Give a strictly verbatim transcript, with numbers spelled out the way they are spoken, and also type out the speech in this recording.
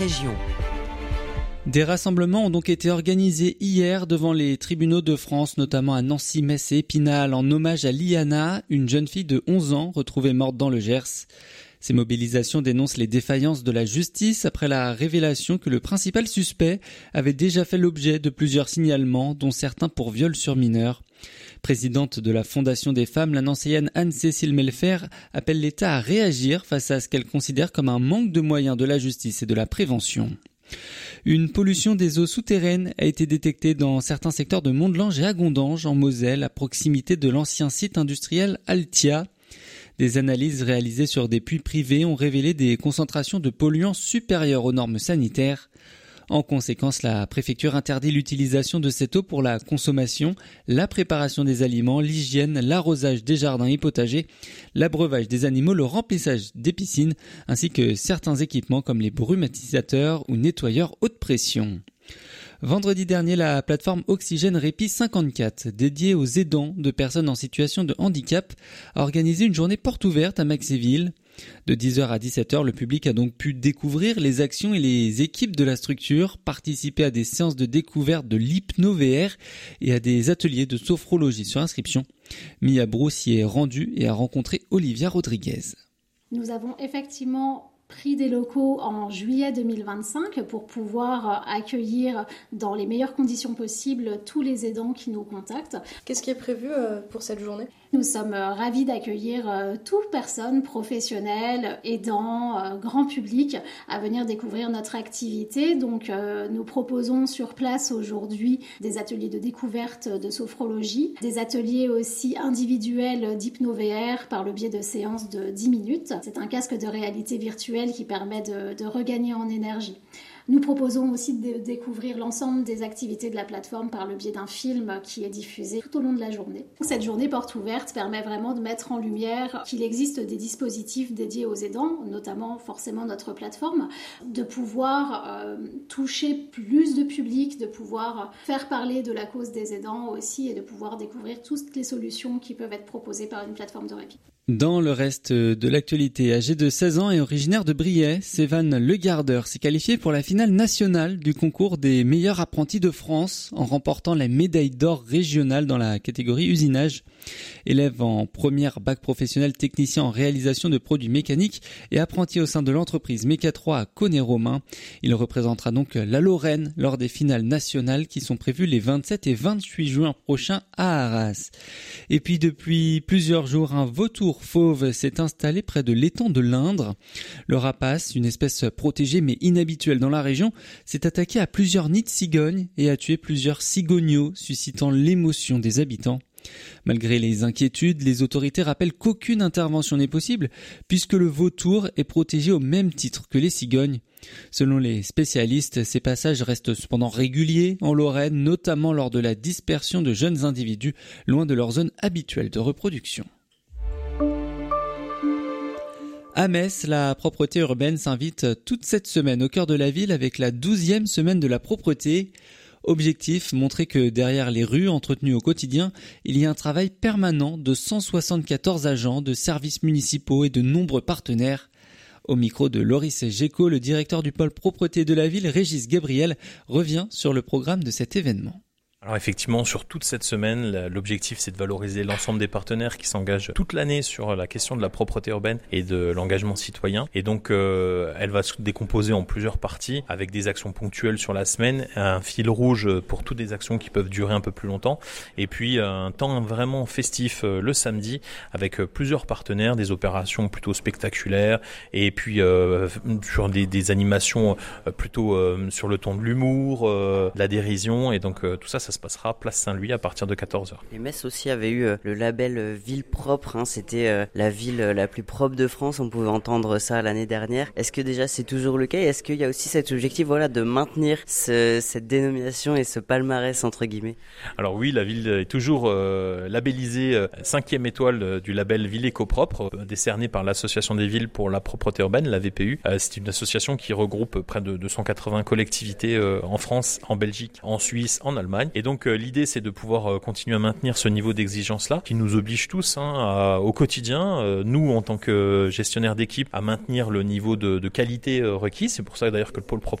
Région. Des rassemblements ont donc été organisés hier devant les tribunaux de France, notamment à Nancy, Metz et Épinal, en hommage à Liana, une jeune fille de onze ans retrouvée morte dans le Gers. Ces mobilisations dénoncent les défaillances de la justice après la révélation que le principal suspect avait déjà fait l'objet de plusieurs signalements, dont certains pour viol sur mineurs. Présidente de la Fondation des femmes, la nancéienne Anne-Cécile Melfer appelle l'État à réagir face à ce qu'elle considère comme un manque de moyens de la justice et de la prévention. Une pollution des eaux souterraines a été détectée dans certains secteurs de Mondelange et Agondange, en Moselle, à proximité de l'ancien site industriel Altia. Des analyses réalisées sur des puits privés ont révélé des concentrations de polluants supérieures aux normes sanitaires. En conséquence, la préfecture interdit l'utilisation de cette eau pour la consommation, la préparation des aliments, l'hygiène, l'arrosage des jardins et potagers, l'abreuvage des animaux, le remplissage des piscines, ainsi que certains équipements comme les brumatisateurs ou nettoyeurs haute pression. Vendredi dernier, la plateforme Oxygène Répit cinquante-quatre, dédiée aux aidants de personnes en situation de handicap, a organisé une journée porte ouverte à Maxéville. De dix heures à dix-sept heures, le public a donc pu découvrir les actions et les équipes de la structure, participer à des séances de découverte de l'hypno-V R et à des ateliers de sophrologie sur inscription. Mia Brousse y est rendue et a rencontré Olivia Rodriguez. Nous avons effectivement pris des locaux en juillet deux mille vingt-cinq pour pouvoir accueillir dans les meilleures conditions possibles tous les aidants qui nous contactent. Qu'est-ce qui est prévu pour cette journée ? Nous sommes ravis d'accueillir toute personne professionnelle, aidant, grand public à venir découvrir notre activité. Donc nous proposons sur place aujourd'hui des ateliers de découverte de sophrologie, des ateliers aussi individuels d'hypno-V R par le biais de séances de dix minutes. C'est un casque de réalité virtuelle qui permet de, de regagner en énergie. Nous proposons aussi de découvrir l'ensemble des activités de la plateforme par le biais d'un film qui est diffusé tout au long de la journée. Cette journée porte ouverte permet vraiment de mettre en lumière qu'il existe des dispositifs dédiés aux aidants, notamment forcément notre plateforme, de pouvoir euh, toucher plus de public, de pouvoir faire parler de la cause des aidants aussi et de pouvoir découvrir toutes les solutions qui peuvent être proposées par une plateforme de répit. Dans le reste de l'actualité, âgé de seize ans et originaire de Briey, Sévan Le Gardeur s'est qualifié pour la finale nationale du concours des meilleurs apprentis de France en remportant la médaille d'or régionale dans la catégorie usinage. Élève en première bac professionnel technicien en réalisation de produits mécaniques et apprenti au sein de l'entreprise Méca trois à Caunes-Romain. Il représentera donc la Lorraine lors des finales nationales qui sont prévues les vingt-sept et vingt-huit juin prochains à Arras. Et puis depuis plusieurs jours, un vautour fauve s'est installé près de l'étang de l'Indre. Le rapace, une espèce protégée mais inhabituelle dans la région, s'est attaqué à plusieurs nids de cigognes et a tué plusieurs cigogneaux, suscitant l'émotion des habitants. Malgré les inquiétudes, les autorités rappellent qu'aucune intervention n'est possible puisque le vautour est protégé au même titre que les cigognes. Selon les spécialistes, ces passages restent cependant réguliers en Lorraine, notamment lors de la dispersion de jeunes individus loin de leur zone habituelle de reproduction. À Metz, la propreté urbaine s'invite toute cette semaine au cœur de la ville avec la douzième semaine de la propreté. Objectif, montrer que derrière les rues entretenues au quotidien, il y a un travail permanent de cent soixante-quatorze agents de services municipaux et de nombreux partenaires. Au micro de Loris Géco, le directeur du pôle propreté de la ville, Régis Gabriel, revient sur le programme de cet événement. Alors effectivement, sur toute cette semaine, l'objectif c'est de valoriser l'ensemble des partenaires qui s'engagent toute l'année sur la question de la propreté urbaine et de l'engagement citoyen. Et donc, euh, elle va se décomposer en plusieurs parties avec des actions ponctuelles sur la semaine, un fil rouge pour toutes les actions qui peuvent durer un peu plus longtemps, et puis un temps vraiment festif le samedi avec plusieurs partenaires, des opérations plutôt spectaculaires, et puis euh, sur des, des animations plutôt euh, sur le ton de l'humour, euh, de la dérision, et donc euh, tout ça, ça se passera place Saint-Louis à partir de quatorze heures. Et Metz aussi avait eu euh, le label euh, ville propre, hein, c'était euh, la ville euh, la plus propre de France, on pouvait entendre ça l'année dernière. Est-ce que déjà c'est toujours le cas et est-ce qu'il y a aussi cet objectif voilà, de maintenir ce, cette dénomination et ce palmarès entre guillemets? Alors oui, la ville est toujours euh, labellisée euh, cinquième étoile euh, du label Ville éco-propre, euh, décerné par l'Association des villes pour la propreté urbaine, la V P U. Euh, c'est une association qui regroupe près de deux cent quatre-vingts collectivités euh, en France, en Belgique, en Suisse, en Allemagne. Et Et donc euh, l'idée c'est de pouvoir euh, continuer à maintenir ce niveau d'exigence-là qui nous oblige tous hein, à, au quotidien, euh, nous en tant que gestionnaires d'équipe, à maintenir le niveau de, de qualité euh, requis. C'est pour ça d'ailleurs que le pôle